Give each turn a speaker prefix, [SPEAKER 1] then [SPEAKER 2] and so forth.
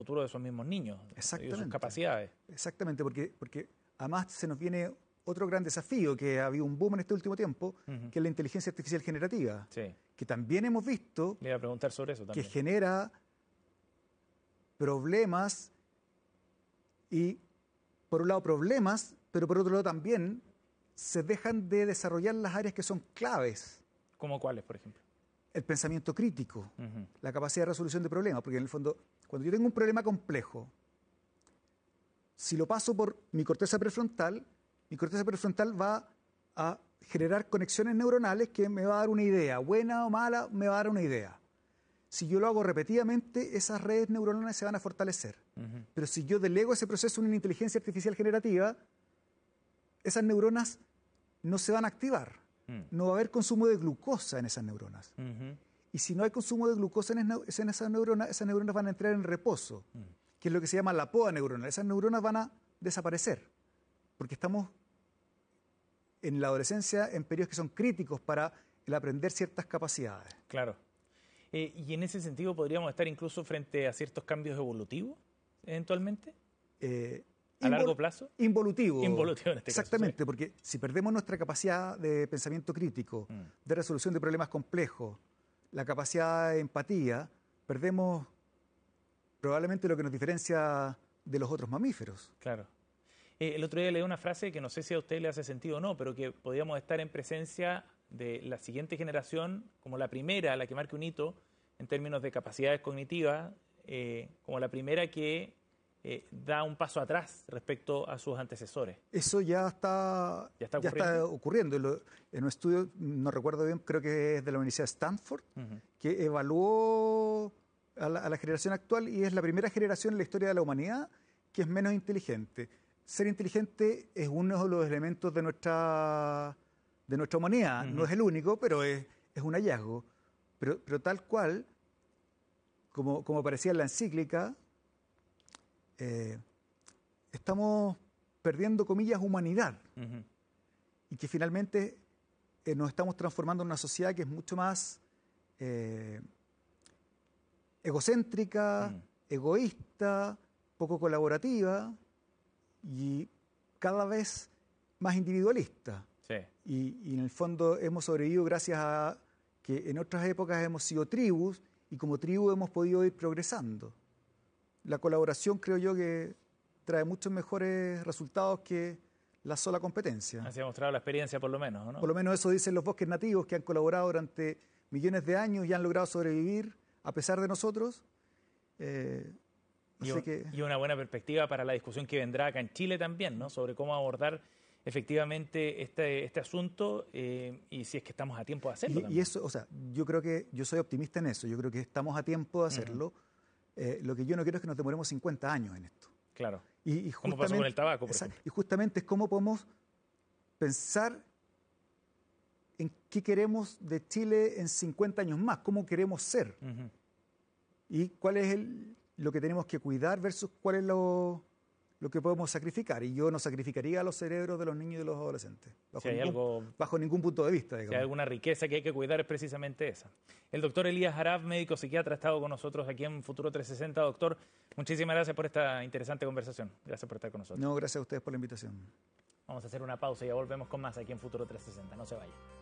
[SPEAKER 1] futuro de esos mismos niños y de sus
[SPEAKER 2] Exactamente.
[SPEAKER 1] capacidades.
[SPEAKER 2] Exactamente, porque además se nos viene otro gran desafío, que ha habido un boom en este último tiempo, que es la inteligencia artificial generativa,
[SPEAKER 1] Sí,
[SPEAKER 2] que también hemos visto
[SPEAKER 1] le iba a preguntar sobre eso
[SPEAKER 2] que
[SPEAKER 1] también.
[SPEAKER 2] genera problemas y, por un lado, problemas, pero por otro lado también se dejan de desarrollar las áreas que son claves.
[SPEAKER 1] ¿Cómo cuáles, por ejemplo?
[SPEAKER 2] El pensamiento crítico,
[SPEAKER 1] Ujú.
[SPEAKER 2] la capacidad de resolución de problemas, porque en el fondo, cuando yo tengo un problema complejo, si lo paso por mi corteza prefrontal va a generar conexiones neuronales que me va a dar una idea, buena o mala, me va a dar una idea. Si yo lo hago repetidamente, esas redes neuronales se van a fortalecer. Pero si yo delego ese proceso en una inteligencia artificial generativa, esas neuronas no se van a activar. No va a haber consumo de glucosa en esas neuronas. Y si no hay consumo de glucosa en esas neuronas van a entrar en reposo, que es lo que se llama la poda neuronal. Esas neuronas van a desaparecer, porque estamos en la adolescencia en periodos que son críticos para el aprender ciertas capacidades.
[SPEAKER 1] Claro. Y en ese sentido podríamos estar incluso frente a ciertos cambios evolutivos, eventualmente, a largo plazo.
[SPEAKER 2] Involutivo.
[SPEAKER 1] Involutivo en este caso.
[SPEAKER 2] Exactamente,
[SPEAKER 1] Sí.
[SPEAKER 2] porque si perdemos nuestra capacidad de pensamiento crítico, de resolución de problemas complejos, la capacidad de empatía, perdemos probablemente lo que nos diferencia de los otros mamíferos.
[SPEAKER 1] Claro. El otro día leí una frase que no sé si a usted le hace sentido o no, pero que podríamos estar en presencia de la siguiente generación como la primera, la que marque un hito en términos de capacidades cognitivas, como la primera que da un paso atrás respecto a sus antecesores.
[SPEAKER 2] Eso ya está ocurriendo. En un estudio, no recuerdo bien, creo que es de la Universidad de Stanford, que evaluó a la generación actual y es la primera generación en la historia de la humanidad que es menos inteligente. Ser inteligente es uno de los elementos de nuestra humanidad. No es el único, pero es un hallazgo. Pero tal cual, como aparecía en la encíclica, estamos perdiendo, comillas, humanidad. Y que finalmente nos estamos transformando en una sociedad que es mucho más egocéntrica, egoísta, poco colaborativa y cada vez más individualista.
[SPEAKER 1] Sí.
[SPEAKER 2] Y en el fondo hemos sobrevivido gracias a que en otras épocas hemos sido tribus y como tribu hemos podido ir progresando. La colaboración creo yo que trae muchos mejores resultados que la sola competencia.
[SPEAKER 1] Así ha mostrado la experiencia por lo menos, ¿no?
[SPEAKER 2] Por lo menos eso dicen los bosques nativos que han colaborado durante millones de años y han logrado sobrevivir a pesar de nosotros.
[SPEAKER 1] Y una buena perspectiva para la discusión que vendrá acá en Chile también, ¿no? Sobre cómo abordar efectivamente este asunto y si es que estamos a tiempo de hacerlo.
[SPEAKER 2] Y eso, o sea, yo creo que yo soy optimista en eso. Yo creo que estamos a tiempo de hacerlo. Lo que yo no quiero es que nos demoremos 50 años en esto.
[SPEAKER 1] Claro.
[SPEAKER 2] Y
[SPEAKER 1] como pasó con el tabaco, por ejemplo.
[SPEAKER 2] Y justamente es cómo podemos pensar en qué queremos de Chile en 50 años más, cómo queremos ser. Y cuál es lo que tenemos que cuidar versus cuál es lo que podemos sacrificar. Y yo no sacrificaría los cerebros de los niños y de los adolescentes, bajo ningún punto de vista.
[SPEAKER 1] Si hay alguna riqueza que hay que cuidar es precisamente esa. El doctor Elías Jarab, médico psiquiatra, ha estado con nosotros aquí en Futuro 360. Doctor, muchísimas gracias por esta interesante conversación. Gracias por estar con nosotros.
[SPEAKER 2] No, gracias a ustedes por la invitación.
[SPEAKER 1] Vamos a hacer una pausa y ya volvemos con más aquí en Futuro 360. No se vayan.